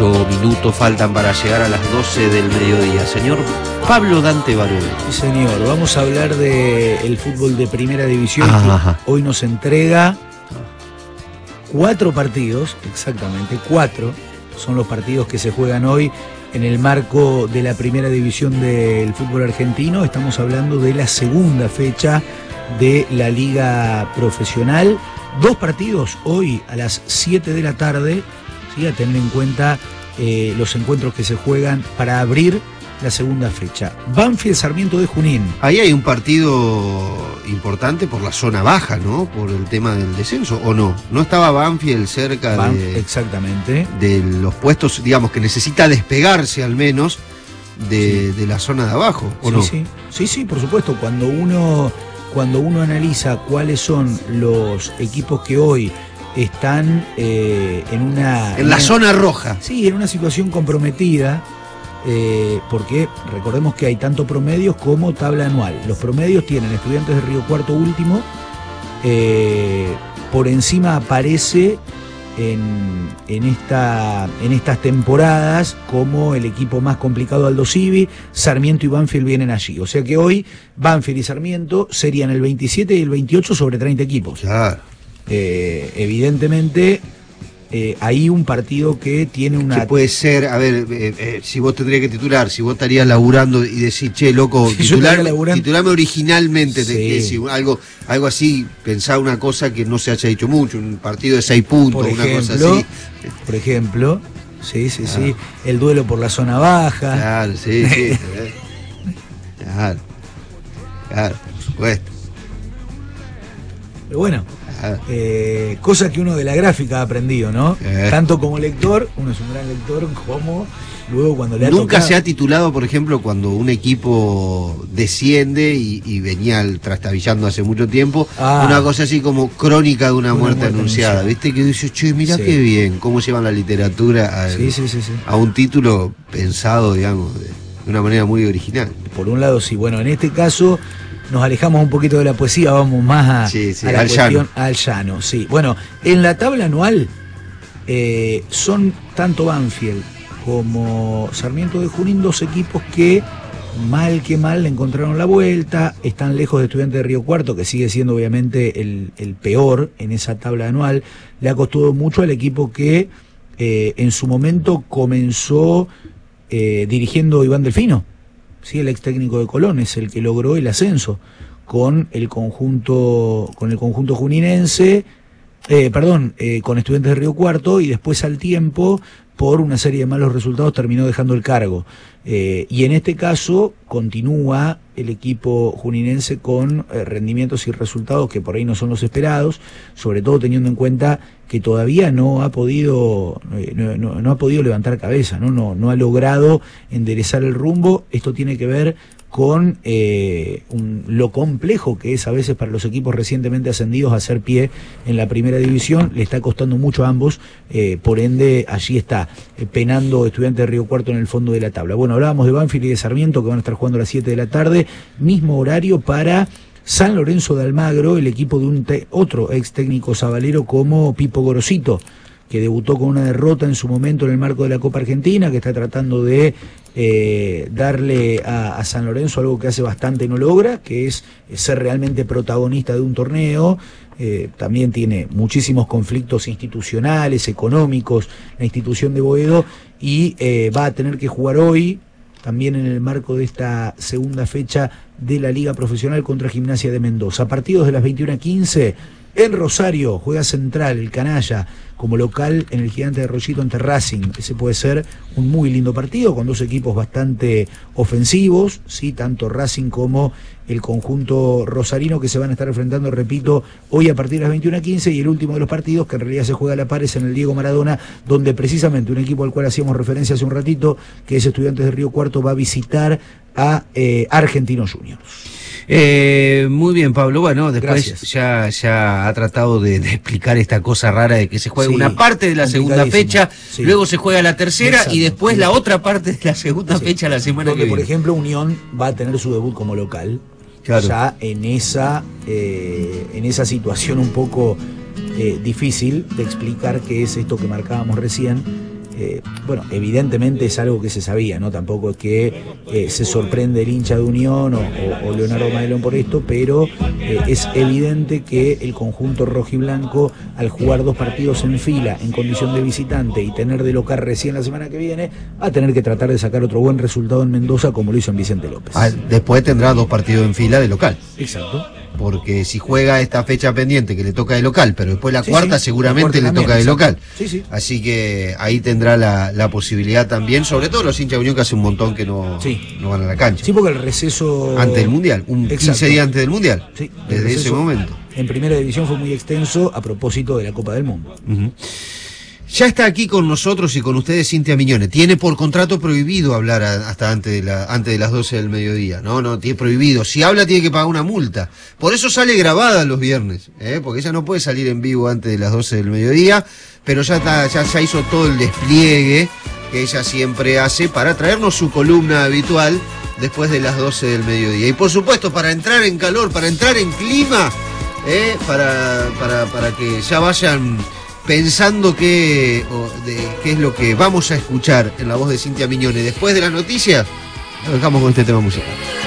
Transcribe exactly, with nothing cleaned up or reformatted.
Ocho minutos faltan para llegar a las doce del mediodía. Señor Pablo Dante Barú. Sí, señor. Vamos a hablar del fútbol de primera división. Ajá. Hoy nos entrega cuatro partidos, exactamente, cuatro son los partidos que se juegan hoy en el marco de la primera división del fútbol argentino. Estamos hablando de la segunda fecha de la liga profesional. Dos partidos hoy a las siete de la tarde, ¿sí? A tener en cuenta eh, los encuentros que se juegan para abrir la segunda fecha. Banfield Sarmiento de Junín. Ahí hay un partido importante por la zona baja, ¿no? Por el tema del descenso, ¿o no? ¿No estaba Banfield cerca Ban de, exactamente. de los puestos, digamos, que necesita despegarse al menos de, sí. de la zona de abajo, ¿o sí, no? Sí, sí, sí, por supuesto. Cuando uno, cuando uno analiza cuáles son los equipos que hoy están eh, en una... En la una, zona roja. Sí, en una situación comprometida. Eh, porque recordemos que hay tanto promedios como tabla anual. Los promedios tienen Estudiantes de Río Cuarto último, eh, por encima aparece en, en, esta, en estas temporadas como el equipo más complicado Aldo Civi. Sarmiento y Banfield vienen allí, o sea que hoy Banfield y Sarmiento serían el veintisiete y el veintiocho sobre treinta equipos. Claro. eh, evidentemente Eh, hay un partido que tiene una... Que puede ser, a ver, eh, eh, si vos tendrías que titular, si vos estarías laburando y decir, che, loco, si titular, titularme originalmente, sí. te, que si, algo, algo así, pensar una cosa que no se haya dicho mucho, un partido de seis puntos, por una ejemplo, cosa así. Por ejemplo, sí, sí, claro. sí, el duelo por la zona baja. Claro, sí, sí. Claro, claro, por supuesto. Pero bueno, eh, cosa que uno de la gráfica ha aprendido, ¿no? Eh. Tanto como lector, uno es un gran lector, como luego cuando le ha Nunca tocado... se ha titulado, por ejemplo, cuando un equipo desciende y, y venía trastabillando hace mucho tiempo, ah, una cosa así como crónica de una, una muerte, muerte anunciada, anunciada, ¿viste? Que dice, che, mirá sí. qué bien, cómo llevan la literatura a, sí, sí, sí, sí. a un título pensado, digamos, de, de una manera muy original. Por un lado, sí, bueno, en este caso... Nos alejamos un poquito de la poesía, vamos más a, sí, sí, a la al cuestión llano. al llano. Sí. Bueno, en la tabla anual eh, son tanto Banfield como Sarmiento de Junín dos equipos que mal que mal le encontraron la vuelta, están lejos de Estudiantes de Río Cuarto, que sigue siendo obviamente el, el peor en esa tabla anual. Le ha costado mucho al equipo que eh, en su momento comenzó eh, dirigiendo Iván Delfino. Sí, el ex técnico de Colón es el que logró el ascenso con el conjunto con el conjunto juninense, eh, perdón, eh, con Estudiantes de Río Cuarto, y después al tiempo, por una serie de malos resultados, terminó dejando el cargo. Eh, y en este caso continúa el equipo juninense con eh, rendimientos y resultados que por ahí no son los esperados, sobre todo teniendo en cuenta que todavía no ha podido eh, no, no, no ha podido levantar cabeza, ¿no? No, no ha logrado enderezar el rumbo. Esto tiene que ver con eh, un, lo complejo que es a veces para los equipos recientemente ascendidos hacer pie en la primera división. Le está costando mucho a ambos, eh, por ende allí está eh, penando Estudiantes de Río Cuarto en el fondo de la tabla. Bueno, hablábamos de Banfield y de Sarmiento, que van a estar jugando a las siete de la tarde, mismo horario para San Lorenzo de Almagro, el equipo de un otro ex técnico sabalero como Pipo Gorosito, que debutó con una derrota en su momento en el marco de la Copa Argentina, que está tratando de eh, darle a, a San Lorenzo algo que hace bastante no logra, que es ser realmente protagonista de un torneo. Eh, también tiene muchísimos conflictos institucionales, económicos, la institución de Boedo, y eh, va a tener que jugar hoy, también en el marco de esta segunda fecha de la Liga Profesional, contra Gimnasia de Mendoza. Partidos de las veintiuna quince, en Rosario juega Central, el canalla, como local en el Gigante de Rollito ante Racing. Ese puede ser un muy lindo partido, con dos equipos bastante ofensivos, ¿sí? Tanto Racing como el conjunto rosarino, que se van a estar enfrentando, repito, hoy a partir de las veintiuna quince, y el último de los partidos, que en realidad se juega a la par, es en el Diego Maradona, donde precisamente un equipo al cual hacíamos referencia hace un ratito, que es Estudiantes de Río Cuarto, va a visitar a eh, Argentinos Juniors. Eh, muy bien, Pablo. Bueno, después ya, Gracias. ya ha tratado de, de explicar esta cosa rara de que se juega Sí, una parte de la segunda fecha, sí. luego se juega la tercera. Exacto. Y después Sí. la otra parte de la segunda sí. fecha la semana Donde, que viene. por ejemplo, Unión va a tener su debut como local. Claro. Ya en esa, eh, en esa situación un poco eh, difícil de explicar qué es esto que marcábamos recién. eh, bueno, evidentemente es algo que se sabía, ¿no? Tampoco es que eh, se sorprende el hincha de Unión o, o, o Leonardo Madelón por esto, pero eh, es evidente que el conjunto rojiblanco, al jugar dos partidos en fila en condición de visitante y tener de local recién la semana que viene, va a tener que tratar de sacar otro buen resultado en Mendoza como lo hizo en Vicente López. Ah, después tendrá dos partidos en fila de local. Exacto. Porque si juega esta fecha pendiente que le toca de local, pero después la sí, cuarta sí, seguramente la cuarta le también, toca de local. Sí, sí. Así que ahí tendrá la, la posibilidad también, sobre todo los hinchas de Unión que hace un montón que no, sí. no van a la cancha. Sí, porque el receso... Antes del Mundial, un Exacto. quince días antes del Mundial, sí, desde ese momento. En primera división fue muy extenso a propósito de la Copa del Mundo. Uh-huh. Ya está aquí con nosotros y con ustedes Cintia Miñone. Tiene por contrato prohibido hablar a, hasta antes de, la, antes de las doce del mediodía. No, no, tiene prohibido. Si habla tiene que pagar una multa. Por eso sale grabada los viernes, ¿eh? Porque ella no puede salir en vivo antes de las doce del mediodía, pero ya, está, ya, ya hizo todo el despliegue que ella siempre hace para traernos su columna habitual después de las doce del mediodía. Y por supuesto, para entrar en calor, para entrar en clima, ¿eh? para, para, para que ya vayan... pensando qué, de, qué es lo que vamos a escuchar en la voz de Cintia Miñone después de las noticias, nos dejamos con este tema musical.